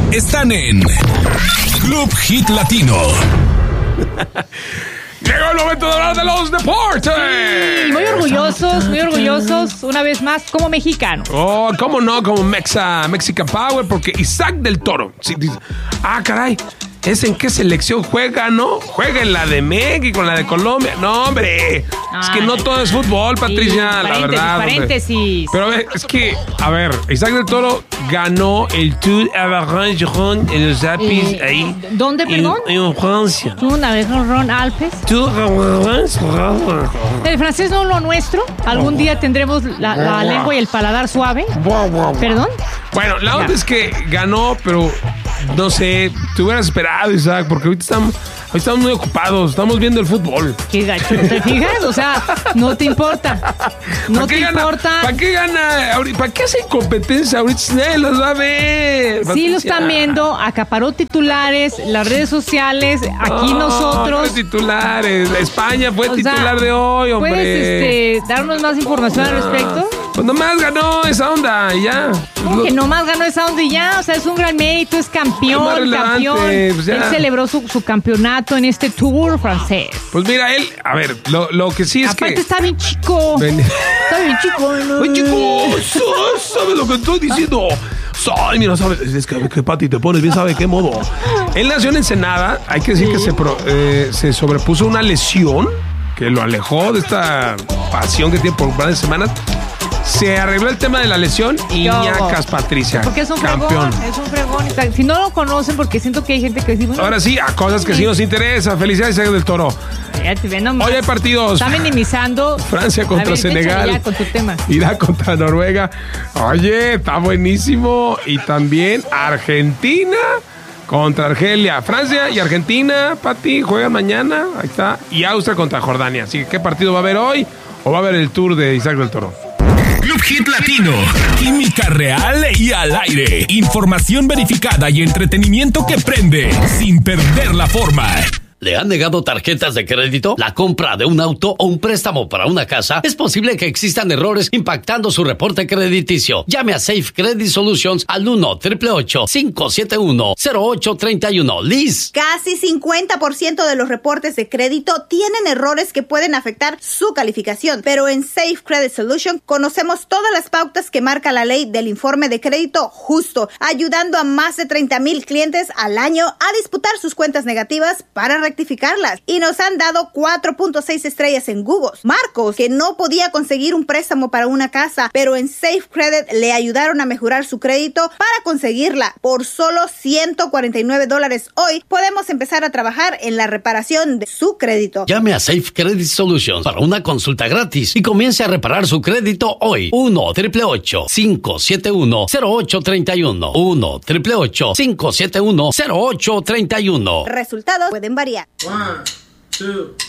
están en Club Hit Latino. Llegó el momento de hablar de los deportes. Sí, muy orgullosos, una vez más, como mexicanos. Oh, cómo no, como Mexican Power, porque Isaac del Toro. Sí, dice, caray, ¿es en qué selección juega, no? Juega en la de México, en la de Colombia. No, hombre, es que no todo es fútbol, Patricia, sí, la verdad. Paréntesis. Pero a ver, es que, Isaac del Toro ganó el Tour Avranches en los Alpes ahí. ¿Dónde, perdón? En Francia. Tour Avranches Alpes. El francés no es lo nuestro. Algún día tendremos la lengua y el paladar suave. ¿Perdón? Bueno, la onda es que ganó, pero no sé, te hubieras esperado, Isaac, porque ahorita estamos muy ocupados, estamos viendo el fútbol. Qué gacho, ¿te fijas? O sea, no te importa. No te importa. ¿Para qué gana? ¿Para qué hace competencia ahorita? Nadie los va a ver. Sí, lo están viendo, acaparó titulares, las redes sociales, aquí nosotros. No titulares. España fue titular de hoy, hombre. ¿Puedes darnos más información al respecto? Pues nomás ganó esa onda y ya. ¿Cómo que nomás ganó esa onda y ya? O sea, es un gran mérito, es campeón. Pues él celebró su campeonato en este Tour francés. Pues mira, él, a ver, lo que sí es aparte que... está bien chico. Está bien chico. ¡Ay, chico! ¿Sabes lo que estoy diciendo? Ay, mira, ¿sabes? Es que Pati, te pones bien, ¿sabe qué modo? Él nació en Ensenada. Hay que decir que se sobrepuso una lesión que lo alejó de esta pasión que tiene por varias semanas. Se arregló el tema de la lesión y ñacas, Patricia. Porque es un campeón. Fregón, es un fregón. Si no lo conocen, porque siento que hay gente que dice... Bueno, ahora sí, a cosas que sí nos interesan. Felicidades, Isaac del Toro. Hoy hay partidos. Está minimizando. Francia contra Senegal. Ya con tu tema. Irak contra Noruega. Oye, está buenísimo. Y también Argentina contra Argelia. Francia y Argentina, Pati, juegan mañana. Ahí está. Y Austria contra Jordania. Así que, ¿qué partido va a haber hoy? ¿O va a haber el tour de Isaac del Toro? Club Hit Latino. Química real y al aire. Información verificada y entretenimiento que prende sin perder la forma. ¿Le han negado tarjetas de crédito? ¿La compra de un auto o un préstamo para una casa? Es posible que existan errores impactando su reporte crediticio. Llame a Safe Credit Solutions al 1-888-571-0831. Liz. Casi 50% de los reportes de crédito tienen errores que pueden afectar su calificación. Pero en Safe Credit Solutions conocemos todas las pautas que marca la ley del informe de crédito justo, ayudando a más de 30,000 clientes al año a disputar sus cuentas negativas para rectificarlas, y nos han dado 4.6 estrellas en Google. Marcos, que no podía conseguir un préstamo para una casa, pero en Safe Credit le ayudaron a mejorar su crédito para conseguirla. Por solo $149 hoy podemos empezar a trabajar en la reparación de su crédito. Llame a Safe Credit Solutions para una consulta gratis y comience a reparar su crédito hoy. 1-888-571-0831. 1-888-571-0831. Resultados pueden variar. 1, 2